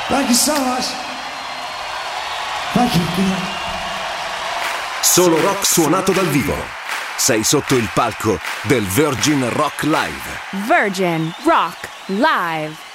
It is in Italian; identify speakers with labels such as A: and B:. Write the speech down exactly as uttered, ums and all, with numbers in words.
A: Thank you so much. Thank you.
B: Solo rock suonato dal vivo. Sei sotto il palco del Virgin Rock Live.
C: Virgin Rock Live.